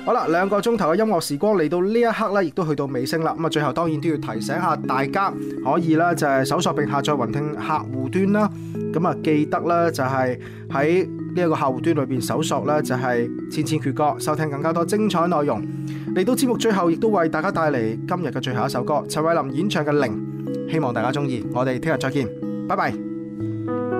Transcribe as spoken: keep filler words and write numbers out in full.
好啦，兩個鐘頭嘅音樂時光嚟到呢一刻咧，亦都去到尾聲啦。咁啊，最後當然都要提醒下大家，可以啦就係搜索並下載雲聽客戶端啦。咁啊，記得咧就係喺呢一個客戶端裏邊搜索咧就係千千闕歌，收聽更加多精彩內容。嚟到節目最後，亦都為大家帶嚟今日嘅最後一首歌，陳慧琳演唱嘅《零》，希望大家中意。我哋聽日再見，拜拜。